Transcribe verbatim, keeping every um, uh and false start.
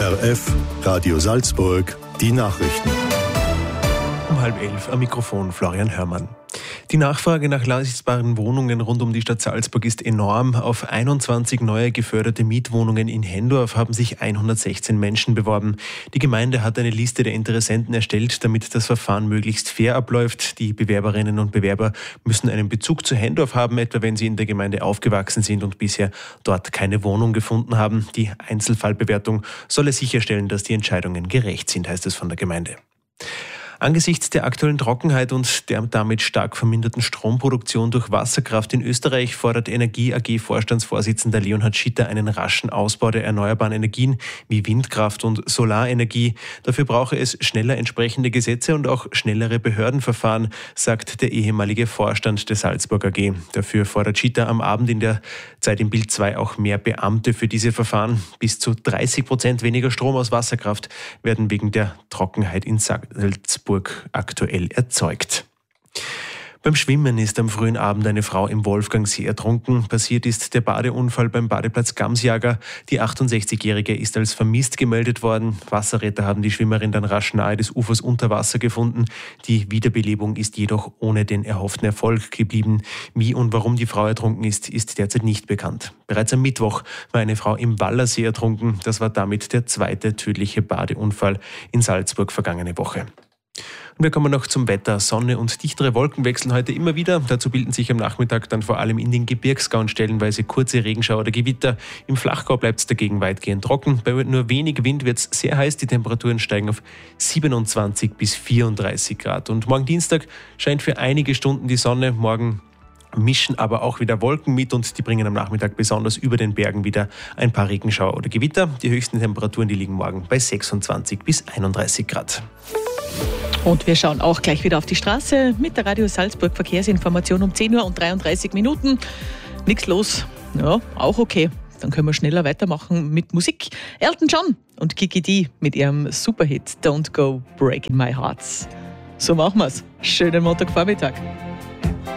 R F, Radio Salzburg, die Nachrichten. Um halb elf am Mikrofon Florian Hörmann. Die Nachfrage nach leistbaren Wohnungen rund um die Stadt Salzburg ist enorm. Auf einundzwanzig neue geförderte Mietwohnungen in Hendorf haben sich hundertsechzehn Menschen beworben. Die Gemeinde hat eine Liste der Interessenten erstellt, damit das Verfahren möglichst fair abläuft. Die Bewerberinnen und Bewerber müssen einen Bezug zu Hendorf haben, etwa wenn sie in der Gemeinde aufgewachsen sind und bisher dort keine Wohnung gefunden haben. Die Einzelfallbewertung solle sicherstellen, dass die Entscheidungen gerecht sind, heißt es von der Gemeinde. Angesichts der aktuellen Trockenheit und der damit stark verminderten Stromproduktion durch Wasserkraft in Österreich fordert Energie A G-Vorstandsvorsitzender Leonhard Schitter einen raschen Ausbau der erneuerbaren Energien wie Windkraft und Solarenergie. Dafür brauche es schneller entsprechende Gesetze und auch schnellere Behördenverfahren, sagt der ehemalige Vorstand der Salzburg A G. Dafür fordert Schitter am Abend in der Zeit im Bild zwei auch mehr Beamte für diese Verfahren. Bis zu dreißig Prozent weniger Strom aus Wasserkraft werden wegen der Trockenheit in Salzburg aktuell erzeugt. Beim Schwimmen ist am frühen Abend eine Frau im Wolfgangsee ertrunken. Passiert ist der Badeunfall beim Badeplatz Gamsjager. Die achtundsechzigjährige ist als vermisst gemeldet worden. Wasserretter haben die Schwimmerin dann rasch nahe des Ufers unter Wasser gefunden. Die Wiederbelebung ist jedoch ohne den erhofften Erfolg geblieben. Wie und warum die Frau ertrunken ist, ist derzeit nicht bekannt. Bereits am Mittwoch war eine Frau im Wallersee ertrunken. Das war damit der zweite tödliche Badeunfall in Salzburg vergangene Woche. Und wir kommen noch zum Wetter. Sonne und dichtere Wolken wechseln heute immer wieder. Dazu bilden sich am Nachmittag dann vor allem in den Gebirgsgauen stellenweise kurze Regenschauer oder Gewitter. Im Flachgau bleibt es dagegen weitgehend trocken. Bei nur wenig Wind wird es sehr heiß. Die Temperaturen steigen auf siebenundzwanzig bis vierunddreißig Grad. Und morgen Dienstag scheint für einige Stunden die Sonne. Morgen mischen aber auch wieder Wolken mit und die bringen am Nachmittag besonders über den Bergen wieder ein paar Regenschauer oder Gewitter. Die höchsten Temperaturen, die liegen morgen bei sechsundzwanzig bis einunddreißig Grad. Und wir schauen auch gleich wieder auf die Straße mit der Radio Salzburg Verkehrsinformation um zehn Uhr und dreiunddreißig Minuten. Nichts los. Ja, auch okay. Dann können wir schneller weitermachen mit Musik. Elton John und Kiki D mit ihrem Superhit Don't Go Breaking My Hearts. So machen wir's. Schönen Montagvormittag.